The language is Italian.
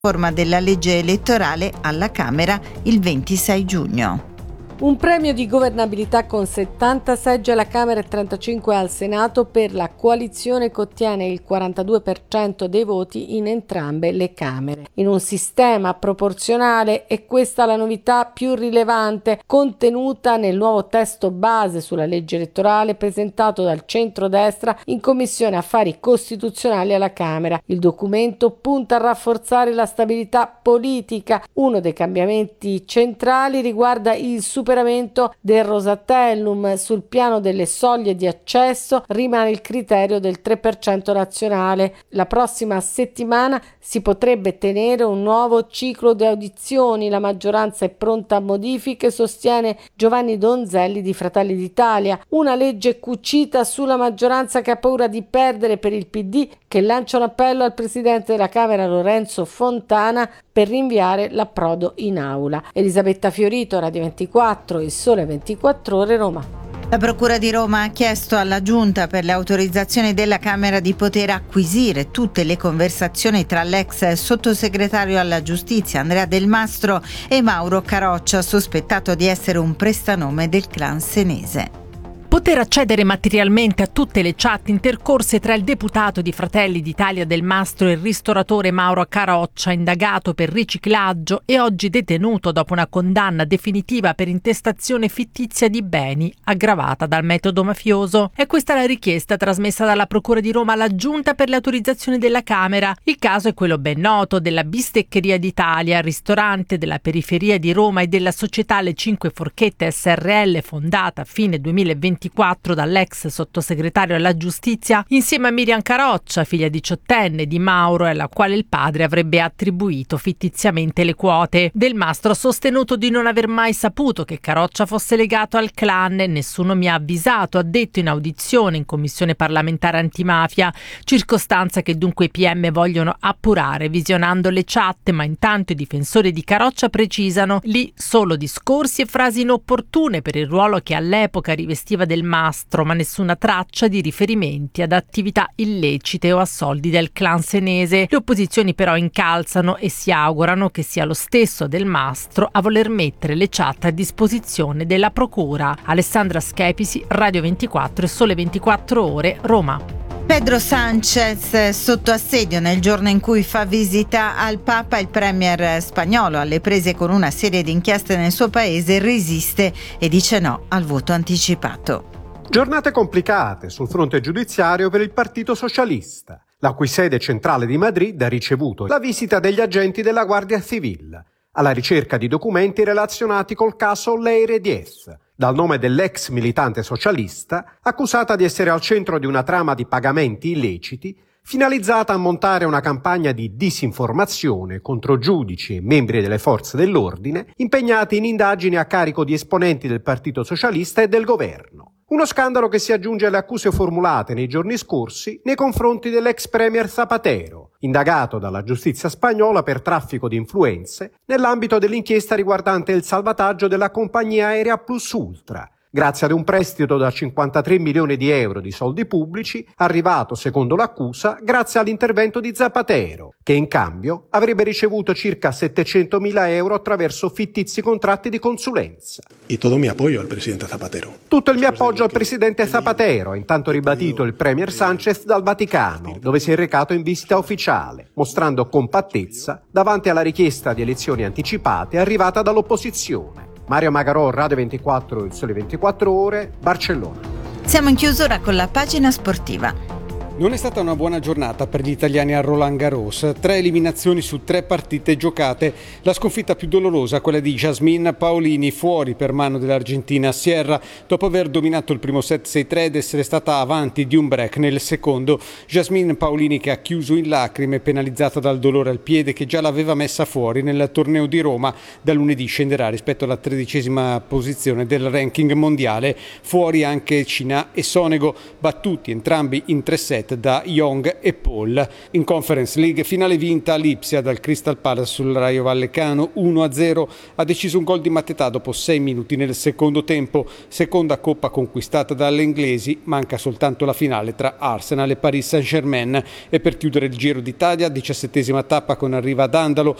riforma della legge elettorale alla Camera il 26 giugno. Un premio di governabilità con 70 seggi alla Camera e 35 al Senato per la coalizione che ottiene il 42% dei voti in entrambe le Camere. In un sistema proporzionale è questa la novità più rilevante contenuta nel nuovo testo base sulla legge elettorale presentato dal centrodestra in Commissione Affari Costituzionali alla Camera. Il documento punta a rafforzare la stabilità politica. Uno dei cambiamenti centrali riguarda il superamento del Rosatellum. Sul piano delle soglie di accesso rimane il criterio del 3% nazionale. La prossima settimana si potrebbe tenere un nuovo ciclo di audizioni. La maggioranza è pronta a modifiche, sostiene Giovanni Donzelli di Fratelli d'Italia. Una legge cucita sulla maggioranza che ha paura di perdere per il PD, che lancia un appello al presidente della Camera Lorenzo Fontana per rinviare l'approdo in aula. Elisabetta Fiorito, Radio 24, Il Sole 24 Ore, Roma. La Procura di Roma ha chiesto alla Giunta per le autorizzazioni della Camera di poter acquisire tutte le conversazioni tra l'ex sottosegretario alla Giustizia Andrea Del Mastro e Mauro Caroccia, sospettato di essere un prestanome del clan senese. Poter accedere materialmente a tutte le chat intercorse tra il deputato di Fratelli d'Italia Del Mastro e il ristoratore Mauro Caroccia, indagato per riciclaggio e oggi detenuto dopo una condanna definitiva per intestazione fittizia di beni aggravata dal metodo mafioso. È questa la richiesta trasmessa dalla Procura di Roma alla Giunta per le autorizzazioni della Camera. Il caso è quello ben noto della Bisteccheria d'Italia, ristorante della periferia di Roma e della società Le Cinque Forchette SRL, fondata a fine 2024 dall'ex sottosegretario alla Giustizia insieme a Miriam Caroccia, figlia diciottenne di Mauro, alla quale il padre avrebbe attribuito fittiziamente le quote. Del Mastro ha sostenuto di non aver mai saputo che Caroccia fosse legato al clan e nessuno mi ha avvisato, ha detto in audizione in Commissione parlamentare antimafia, circostanza che dunque i PM vogliono appurare visionando le chat, ma intanto i difensori di Caroccia precisano lì solo discorsi e frasi inopportune per il ruolo che all'epoca rivestiva Del Mastro, ma nessuna traccia di riferimenti ad attività illecite o a soldi del clan senese. Le opposizioni però incalzano e si augurano che sia lo stesso Del Mastro a voler mettere le chat a disposizione della Procura. Alessandra Schepisi, Radio 24 e Sole 24 Ore, Roma. Pedro Sánchez sotto assedio nel giorno in cui fa visita al Papa. Il premier spagnolo, alle prese con una serie di inchieste nel suo paese, resiste e dice no al voto anticipato. Giornate complicate sul fronte giudiziario per il Partito Socialista, la cui sede centrale di Madrid ha ricevuto la visita degli agenti della Guardia Civil alla ricerca di documenti relazionati col caso Leire Diez, dal nome dell'ex militante socialista accusata di essere al centro di una trama di pagamenti illeciti finalizzata a montare una campagna di disinformazione contro giudici e membri delle forze dell'ordine impegnati in indagini a carico di esponenti del Partito Socialista e del governo. Uno scandalo che si aggiunge alle accuse formulate nei giorni scorsi nei confronti dell'ex premier Zapatero, indagato dalla giustizia spagnola per traffico di influenze nell'ambito dell'inchiesta riguardante il salvataggio della compagnia aerea Plus Ultra, grazie ad un prestito da 53 milioni di euro di soldi pubblici, arrivato, secondo l'accusa, grazie all'intervento di Zapatero, che in cambio avrebbe ricevuto circa 700.000 euro attraverso fittizi contratti di consulenza. E tutto il mio appoggio al presidente Zapatero. Tutto il mio appoggio al presidente Zapatero, ha intanto ribadito il premier Sánchez dal Vaticano, dove si è recato in visita ufficiale, mostrando compattezza davanti alla richiesta di elezioni anticipate arrivata dall'opposizione. Mario Magarò, Radio 24, Il Sole 24 Ore, Barcellona. Siamo in chiusura con la pagina sportiva. Non è stata una buona giornata per gli italiani a Roland Garros. 3 eliminazioni su 3 partite giocate. La sconfitta più dolorosa, quella di Jasmine Paolini, fuori per mano dell'argentina Sierra, dopo aver dominato il primo set 6-3 ed essere stata avanti di un break nel secondo. Jasmine Paolini che ha chiuso in lacrime, penalizzata dal dolore al piede che già l'aveva messa fuori nel torneo di Roma. Da lunedì scenderà rispetto alla 13ª posizione del ranking mondiale. Fuori anche Cina e Sonego, battuti entrambi in 3 set set da Young e Paul. In Conference League, finale vinta a Lipsia dal Crystal Palace sul Raio Vallecano 1-0. Ha deciso un gol di Mateta dopo 6 minuti nel secondo tempo. Seconda coppa conquistata dalle inglesi, manca soltanto la finale tra Arsenal e Paris Saint-Germain. E per chiudere il Giro d'Italia, 17ª tappa con arriva ad Andalo,